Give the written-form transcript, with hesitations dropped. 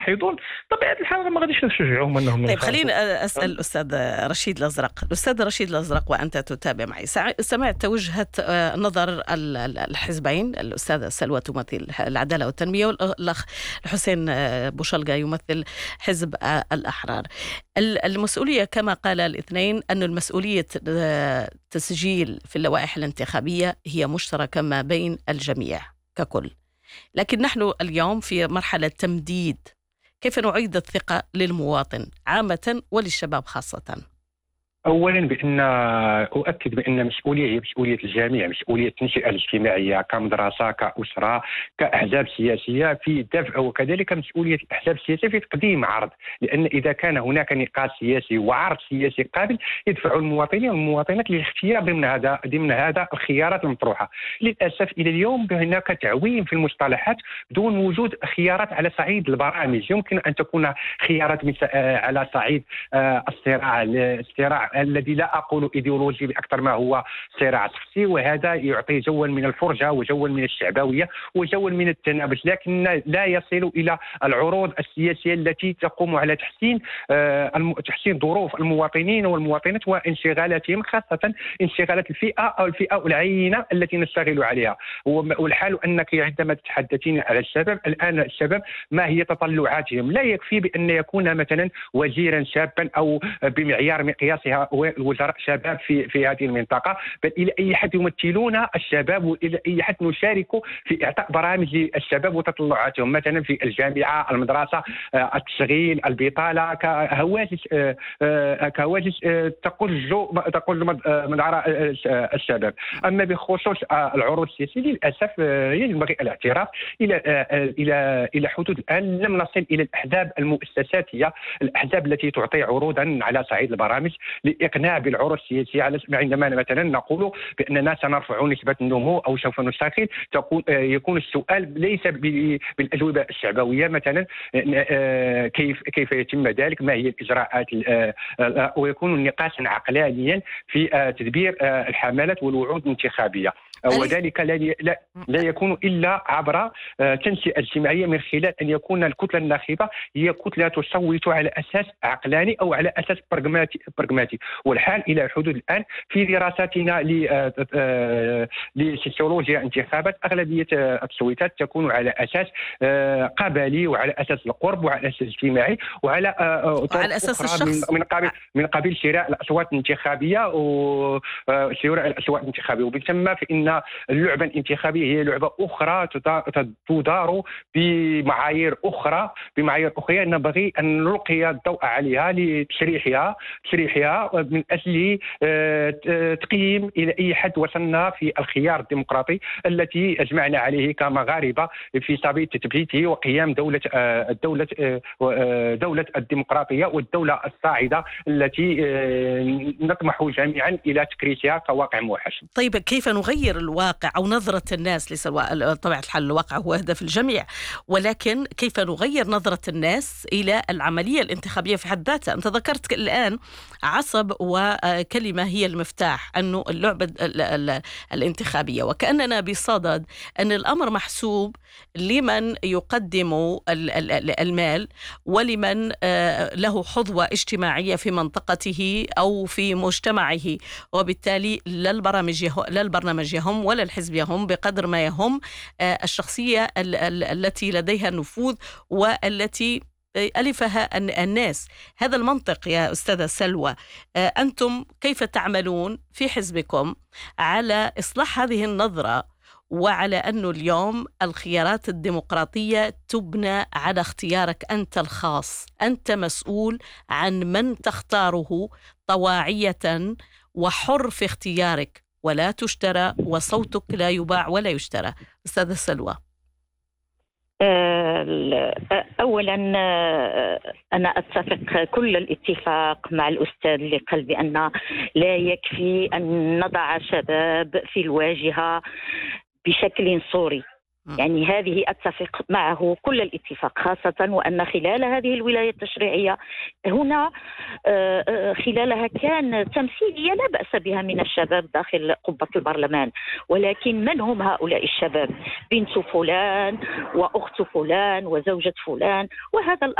يضحضون بطبيعة الحال ما غاديش نشجعوهم أنهم طيب ينخرطوا. خليني أسأل الأستاذ رشيد الأزرق. الأستاذ رشيد الأزرق وأنت تتابع معي، سمعت وجهة نظر الحزبين. الأستاذة سلوى تمثل العدالة والتنمية، والأخ الحسين بوشلقة يمثل حزب الأحرار. المسؤولية كما قال الاثنين أن المسؤولية تسجيل في اللوائح الانتخابية هي مشتركة ما بين الجميع ككل، لكن نحن اليوم في مرحلة تمديد. كيف نعيد الثقة للمواطن عامة وللشباب خاصة؟ أولا بأن أؤكد بأن مسؤولية هي مسؤولية الجميع، مسؤولية التنشئة الاجتماعية كمدرسة كأسرة كأحزاب سياسية في دفع، وكذلك مسؤولية الأحزاب السياسية في تقديم عرض، لأن إذا كان هناك نقاش سياسي وعرض سياسي قابل يدفع المواطنين والمواطنات للاختيار ضمن هذا الخيارات المطروحة. للأسف إلى اليوم هناك تعويم في المصطلحات دون وجود خيارات على صعيد البرامج. يمكن أن تكون خيارات على صعيد الصراع الذي لا أقول إيديولوجي بأكثر ما هو صراع شخصي، وهذا يعطي جوا من الفرجة وجوا من الشعبوية وجوا من التنافس، لكن لا يصل إلى العروض السياسية التي تقوم على تحسين ظروف المواطنين والمواطنات وانشغالاتهم، خاصة انشغالات الفئة أو الفئة العينة التي نشتغل عليها. والحال أنك عندما تتحدثين على الشباب الآن، الشباب ما هي تطلعاتهم؟ لا يكفي بأن يكون مثلا وزيرا شابا أو بمعيار مقياسها وزراء شباب في هذه المنطقة، بل إلى أي حد يمثلون الشباب، وإلى أي حد نشارك في إعطاء برامج للشباب وتطلعاتهم، مثلا في الجامعة، المدرسة، التشغيل، البطالة، كهواجس تقل مدار الشباب. أما بخصوص العروض السياسية للأسف ينبغي الاعتراف إلى حدود الآن لم نصل إلى الأحزاب المؤسساتية، الأحزاب التي تعطي عروضا على صعيد البرامج لإقناع بالعروض السياسية. عندما مثلا نقول بأننا سنرفع نسبة النمو أو سوف نستقل، يكون السؤال ليس بالأجوبة الشعبوية، مثلا كيف يتم ذلك، ما هي الإجراءات، ويكون نقاشا عقلانيا في تدبير الحملات والوعود الانتخابية، وذلك لا يكون إلا عبر تنشئة اجتماعية، من خلال أن يكون الكتلة الناخبة هي كتلة تصوت على أساس عقلاني أو على أساس برغماتي. والحال إلى حدود الآن في دراساتنا لسوسيولوجيا انتخابات أغلبية التصويتات تكون على أساس قبلي وعلى أساس القرب وعلى أساس اجتماعي وعلى أساس الشخص، من قبيل شراء الأصوات الانتخابية وشراء الأصوات الانتخابية. وبالتالي فإن اللعبة الانتخابية هي لعبة أخرى تدار بمعايير أخرى نبغي أن نلقي الضوء عليها لتشريحها من أجل تقييم إلى أي حد وصلنا في الخيار الديمقراطي التي أجمعنا عليه كمغاربة في سبيل تثبيته وقيام دولة الديمقراطية والدولة الصاعدة التي نطمح جميعا إلى تكريسها كواقع موحش. طيب كيف نغير الواقع أو نظرة الناس؟ ليس طبعا الحل الواقع هو هدف الجميع، ولكن كيف نغير نظرة الناس إلى العملية الانتخابية في حد ذاتها؟ أنت ذكرت الآن عصب وكلمة هي المفتاح، أنه اللعبة الانتخابية، وكأننا بصدد أن الأمر محسوب لمن يقدم المال ولمن له حظوة اجتماعية في منطقته أو في مجتمعه، وبالتالي لا البرنامج يهم ولا الحزب يهم بقدر ما يهم الشخصية التي لديها نفوذ والتي ألفها الناس. هذا المنطق يا أستاذة سلوى، أنتم كيف تعملون في حزبكم على إصلاح هذه النظرة، وعلى أنه اليوم الخيارات الديمقراطية تبنى على اختيارك أنت الخاص، أنت مسؤول عن من تختاره طواعية وحر في اختيارك، ولا تشترى، وصوتك لا يباع ولا يشترى؟ أستاذة سلوى. أولا أنا أتفق كل الاتفاق مع الأستاذ اللي قال بأن لا يكفي أن نضع شباب في الواجهة بشكل صوري، يعني هذه أتفق معه كل الاتفاق، خاصة وأن خلال هذه الولاية التشريعية هنا خلالها كان تمثيلية لا بأس بها من الشباب داخل قبة البرلمان، ولكن من هم هؤلاء الشباب؟ بنت فلان وأخت فلان وزوجة فلان، وهذا